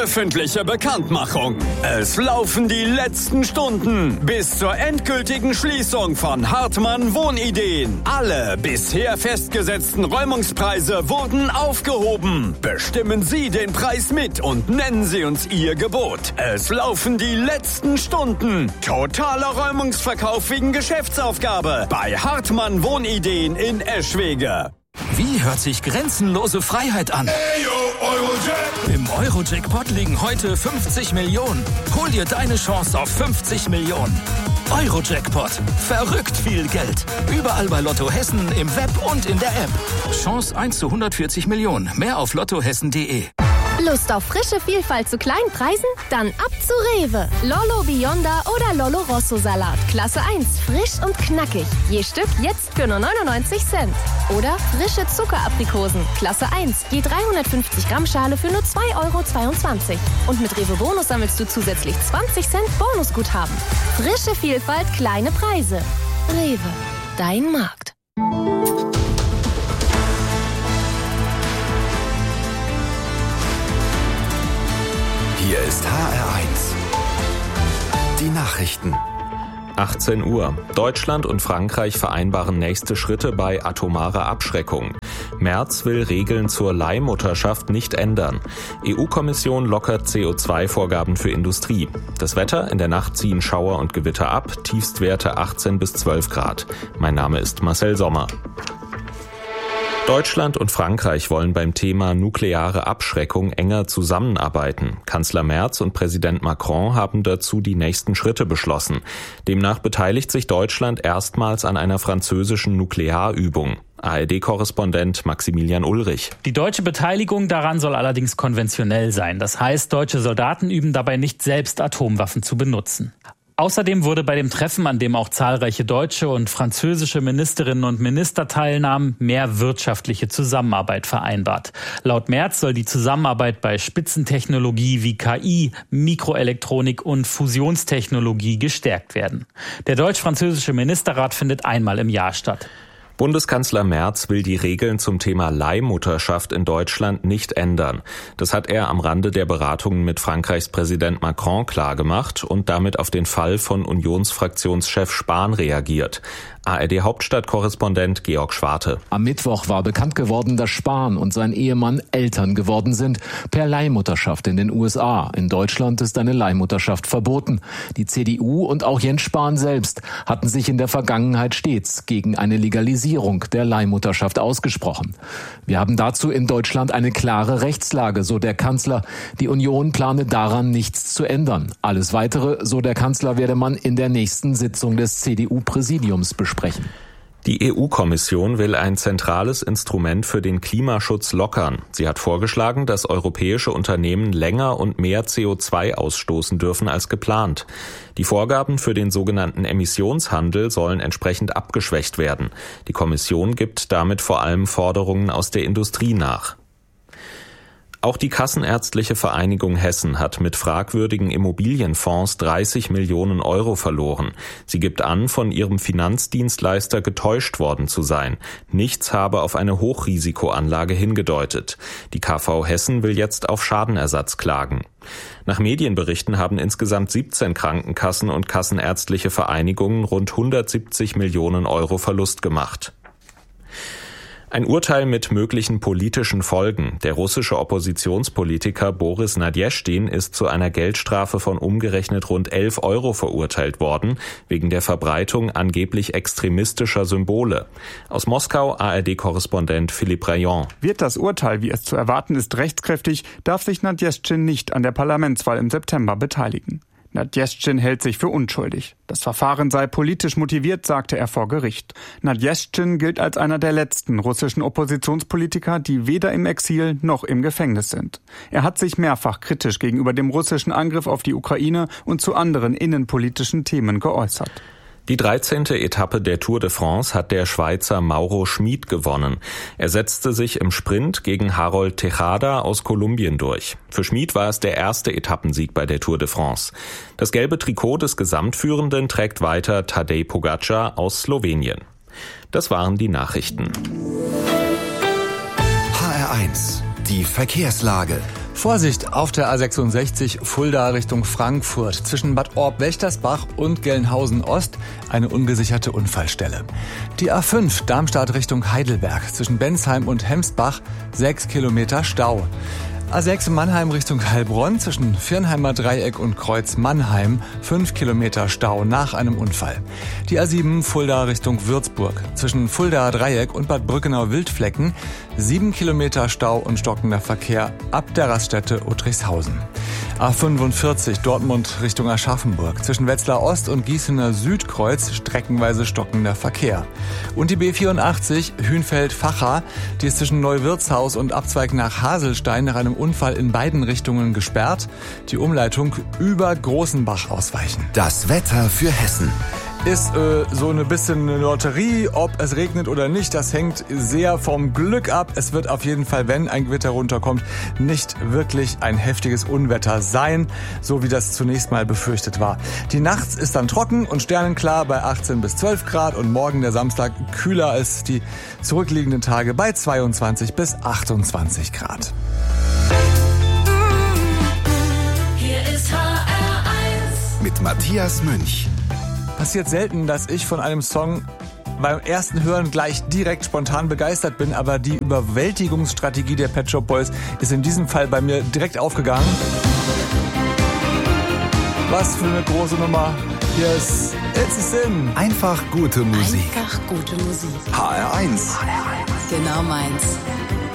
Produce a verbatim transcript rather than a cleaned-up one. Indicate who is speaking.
Speaker 1: Öffentliche Bekanntmachung. Es laufen die letzten Stunden bis zur endgültigen Schließung von Hartmann Wohnideen. Alle bisher festgesetzten Räumungspreise wurden aufgehoben. Bestimmen Sie den Preis mit und nennen Sie uns Ihr Gebot. Es laufen die letzten Stunden. Totaler Räumungsverkauf wegen Geschäftsaufgabe bei Hartmann Wohnideen in Eschwege.
Speaker 2: Wie hört sich grenzenlose Freiheit an?
Speaker 3: Hey, yo, Eurojack.
Speaker 2: Im Euro-Jackpot liegen heute fünfzig Millionen. Hol dir deine Chance auf fünfzig Millionen. Euro-Jackpot. Verrückt viel Geld. Überall bei Lotto Hessen, im Web und in der App. Chance eins zu hundertvierzig Millionen. Mehr auf lottohessen punkt de.
Speaker 4: Lust auf frische Vielfalt zu kleinen Preisen? Dann ab zu Rewe. Lollo Bionda oder Lollo Rosso Salat. Klasse eins, frisch und knackig. Je Stück jetzt für nur neunundneunzig Cent. Oder frische Zuckeraprikosen. Klasse eins, je dreihundertfünfzig Gramm Schale für nur zwei Euro zweiundzwanzig. Und mit Rewe Bonus sammelst du zusätzlich zwanzig Cent Bonusguthaben. Frische Vielfalt, kleine Preise. Rewe, dein Markt.
Speaker 5: Hier ist H R eins. Die Nachrichten.
Speaker 6: achtzehn Uhr. Deutschland und Frankreich vereinbaren nächste Schritte bei atomarer Abschreckung. Merz will Regeln zur Leihmutterschaft nicht ändern. E U-Kommission lockert C O zwei Vorgaben für Industrie. Das Wetter: in der Nacht ziehen Schauer und Gewitter ab, Tiefstwerte achtzehn bis zwölf Grad. Mein Name ist Marcel Sommer. Deutschland und Frankreich wollen beim Thema nukleare Abschreckung enger zusammenarbeiten. Kanzler Merz und Präsident Macron haben dazu die nächsten Schritte beschlossen. Demnach beteiligt sich Deutschland erstmals an einer französischen Nuklearübung. A R D-Korrespondent Maximilian Ulrich.
Speaker 7: Die deutsche Beteiligung daran soll allerdings konventionell sein. Das heißt, deutsche Soldaten üben dabei nicht selbst, Atomwaffen zu benutzen. Außerdem wurde bei dem Treffen, an dem auch zahlreiche deutsche und französische Ministerinnen und Minister teilnahmen, mehr wirtschaftliche Zusammenarbeit vereinbart. Laut Merz soll die Zusammenarbeit bei Spitzentechnologie wie K I, Mikroelektronik und Fusionstechnologie gestärkt werden. Der deutsch-französische Ministerrat findet einmal im Jahr statt.
Speaker 6: Bundeskanzler Merz will die Regeln zum Thema Leihmutterschaft in Deutschland nicht ändern. Das hat er am Rande der Beratungen mit Frankreichs Präsident Macron klargemacht und damit auf den Fall von Unionsfraktionschef Spahn reagiert. A R D-Hauptstadtkorrespondent Georg Schwarte.
Speaker 8: Am Mittwoch war bekannt geworden, dass Spahn und sein Ehemann Eltern geworden sind per Leihmutterschaft in den U S A. In Deutschland ist eine Leihmutterschaft verboten. Die C D U und auch Jens Spahn selbst hatten sich in der Vergangenheit stets gegen eine Legalisierung der Leihmutterschaft ausgesprochen. Wir haben dazu in Deutschland eine klare Rechtslage, so der Kanzler. Die Union plane daran nichts zu ändern. Alles Weitere, so der Kanzler, werde man in der nächsten Sitzung des C D U-Präsidiums besprechen.
Speaker 6: Die E U-Kommission will ein zentrales Instrument für den Klimaschutz lockern. Sie hat vorgeschlagen, dass europäische Unternehmen länger und mehr C O zwei ausstoßen dürfen als geplant. Die Vorgaben für den sogenannten Emissionshandel sollen entsprechend abgeschwächt werden. Die Kommission gibt damit vor allem Forderungen aus der Industrie nach. Auch die Kassenärztliche Vereinigung Hessen hat mit fragwürdigen Immobilienfonds dreißig Millionen Euro verloren. Sie gibt an, von ihrem Finanzdienstleister getäuscht worden zu sein. Nichts habe auf eine Hochrisikoanlage hingedeutet. Die K V Hessen will jetzt auf Schadenersatz klagen. Nach Medienberichten haben insgesamt siebzehn Krankenkassen und kassenärztliche Vereinigungen rund hundertsiebzig Millionen Euro Verlust gemacht. Ein Urteil mit möglichen politischen Folgen. Der russische Oppositionspolitiker Boris Nadjeschtin ist zu einer Geldstrafe von umgerechnet rund elf Euro verurteilt worden, wegen der Verbreitung angeblich extremistischer Symbole. Aus Moskau A R D-Korrespondent Philipp Rayon.
Speaker 9: Wird das Urteil, wie es zu erwarten ist, rechtskräftig, darf sich Nadjeschtin nicht an der Parlamentswahl im September beteiligen. Nadjeschtin hält sich für unschuldig. Das Verfahren sei politisch motiviert, sagte er vor Gericht. Nadjeschtin gilt als einer der letzten russischen Oppositionspolitiker, die weder im Exil noch im Gefängnis sind. Er hat sich mehrfach kritisch gegenüber dem russischen Angriff auf die Ukraine und zu anderen innenpolitischen Themen geäußert.
Speaker 6: Die dreizehnte Etappe der Tour de France hat der Schweizer Mauro Schmid gewonnen. Er setzte sich im Sprint gegen Harold Tejada aus Kolumbien durch. Für Schmid war es der erste Etappensieg bei der Tour de France. Das gelbe Trikot des Gesamtführenden trägt weiter Tadej Pogačar aus Slowenien. Das waren die Nachrichten.
Speaker 5: H R eins, die Verkehrslage.
Speaker 10: Vorsicht auf der A sechsundsechzig Fulda Richtung Frankfurt. Zwischen Bad Orb-Wächtersbach und Gelnhausen-Ost eine ungesicherte Unfallstelle. Die A fünf Darmstadt Richtung Heidelberg. Zwischen Bensheim und Hemsbach sechs Kilometer Stau. A sechs Mannheim Richtung Heilbronn zwischen Viernheimer Dreieck und Kreuz Mannheim fünf Kilometer Stau nach einem Unfall. Die A sieben Fulda Richtung Würzburg zwischen Fulda Dreieck und Bad Brückenau-Wildflecken sieben Kilometer Stau und stockender Verkehr ab der Raststätte Uttrichshausen. A fünfundvierzig Dortmund Richtung Aschaffenburg zwischen Wetzlar Ost und Gießener Südkreuz streckenweise stockender Verkehr. Und die B vierundachtzig Hünfeld-Vacha, die ist zwischen Neuwirtshaus und Abzweig nach Haselstein nach einem Unfall in beiden Richtungen gesperrt. Die Umleitung über Großenbach ausweichen.
Speaker 5: Das Wetter für Hessen.
Speaker 10: Ist äh, so ein bisschen eine Lotterie, ob es regnet oder nicht. Das hängt sehr vom Glück ab. Es wird auf jeden Fall, wenn ein Gewitter runterkommt, nicht wirklich ein heftiges Unwetter sein, so wie das zunächst mal befürchtet war. Die Nacht ist dann trocken und sternenklar bei achtzehn bis zwölf Grad und morgen der Samstag kühler als die zurückliegenden Tage bei zweiundzwanzig bis achtundzwanzig Grad.
Speaker 11: Hier ist H R eins
Speaker 5: mit Matthias Münch.
Speaker 10: Passiert selten, dass ich von einem Song beim ersten Hören gleich direkt spontan begeistert bin, aber die Überwältigungsstrategie der Pet Shop Boys ist in diesem Fall bei mir direkt aufgegangen. Was für eine große Nummer. Hier ist It's a Sin.
Speaker 5: Einfach gute Musik.
Speaker 11: Einfach gute Musik.
Speaker 5: H R eins.
Speaker 11: Genau meins.